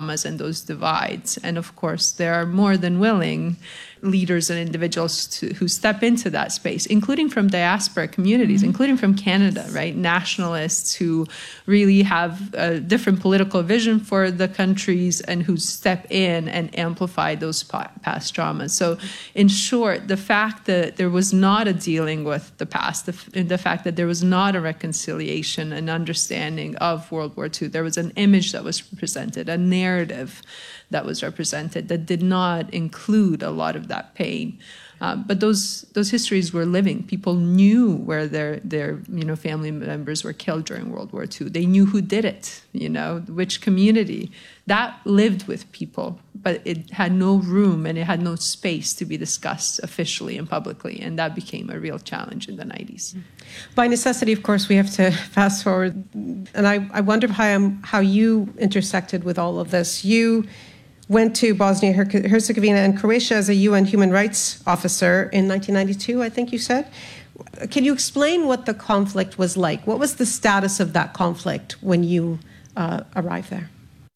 traumas and those divides. And of course, there are more than willing leaders and individuals who step into that space, including from diaspora communities, including from Canada, right? Nationalists who really have a different political vision for the countries and who step in and amplify those past traumas. So in short, the fact that there was not a dealing with the past, the fact that there was not a reconciliation and understanding of World War II, there was an image that was presented, a narrative that was represented that did not include a lot of that pain. But those histories were living. People knew where their family members were killed during World War II. They knew who did it, which community. That lived with people, but it had no room and it had no space to be discussed officially and publicly. And that became a real challenge in the 90s. By necessity, of course, we have to fast forward. And I wonder how you intersected with all of this. You went to Bosnia-Herzegovina and Croatia as a UN human rights officer in 1992, I think you said. Can you explain what the conflict was like? What was the status of that conflict when you arrived there?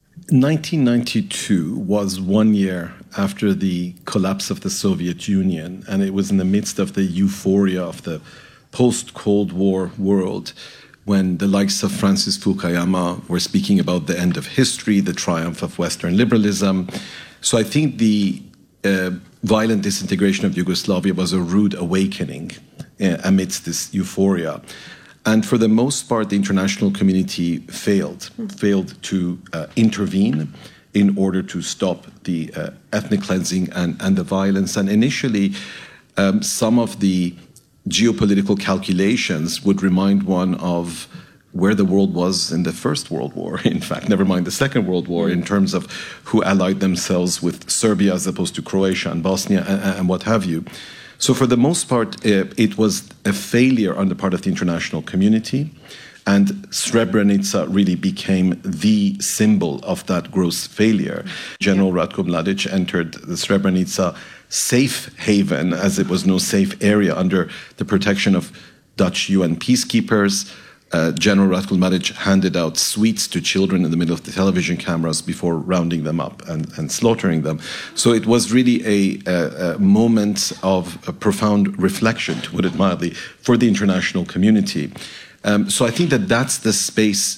1992 was 1 year after the collapse of the Soviet Union, and it was in the midst of the euphoria of the post-Cold War world, when the likes of Francis Fukuyama were speaking about the end of history, the triumph of Western liberalism. So I think the violent disintegration of Yugoslavia was a rude awakening amidst this euphoria. And for the most part, the international community failed to intervene in order to stop the ethnic cleansing and the violence. And initially, some of the geopolitical calculations would remind one of where the world was in the First World War, in fact, never mind the Second World War, in terms of who allied themselves with Serbia as opposed to Croatia and Bosnia and what have you. So for the most part, it was a failure on the part of the international community, and Srebrenica really became the symbol of that gross failure. General Ratko Mladic entered the Srebrenica safe haven, as it was no safe area, under the protection of Dutch UN peacekeepers. General Ratko Mladic handed out sweets to children in the middle of the television cameras before rounding them up and slaughtering them. So it was really a moment of a profound reflection, to put it mildly, for the international community. So I think that's the space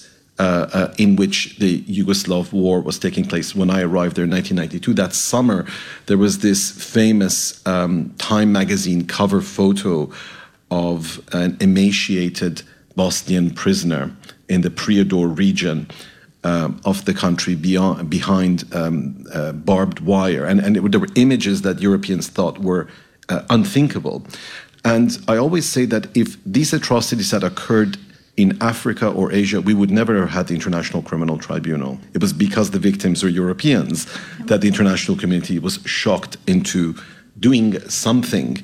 in which the Yugoslav war was taking place. When I arrived there in 1992, that summer, there was this famous Time magazine cover photo of an emaciated Bosnian prisoner in the Prijedor region of the country behind barbed wire. And there were images that Europeans thought were unthinkable. And I always say that if these atrocities had occurred in Africa or Asia, we would never have had the International Criminal Tribunal. It was because the victims were Europeans that the international community was shocked into doing something.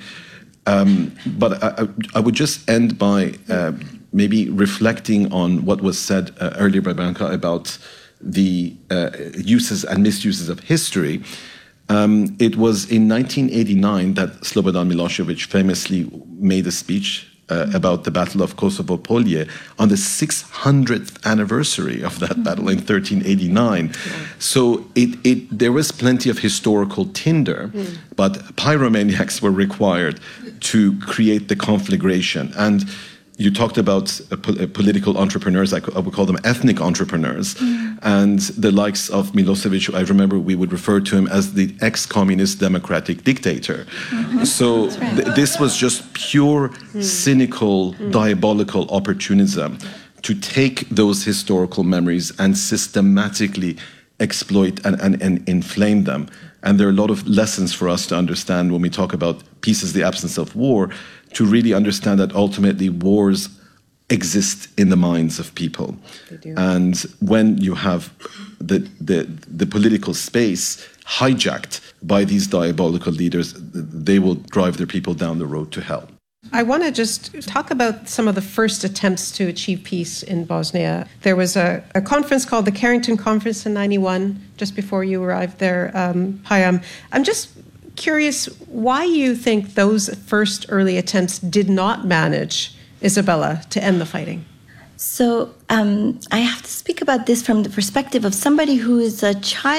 But I would just end by maybe reflecting on what was said earlier by Branka about the uses and misuses of history. It was in 1989 that Slobodan Milosevic famously made a speech about the Battle of Kosovo Polje on the 600th anniversary of that battle in 1389. So there was plenty of historical tinder, but pyromaniacs were required to create the conflagration. And you talked about political entrepreneurs, I would call them ethnic entrepreneurs, and the likes of Milosevic. I remember we would refer to him as the ex-communist democratic dictator. So this was just pure, cynical, diabolical opportunism to take those historical memories and systematically exploit and inflame them. And there are a lot of lessons for us to understand when we talk about peace is the absence of war, to really understand that ultimately wars exist in the minds of people. They do. And when you have the political space hijacked by these diabolical leaders, they will drive their people down the road to hell. I want to just talk about some of the first attempts to achieve peace in Bosnia. There was a conference called the Carrington Conference in 91, just before you arrived there, Payam. I'm just curious why you think those first early attempts did not manage, Isabella, to end the fighting. So I have to speak about this from the perspective of somebody who is a child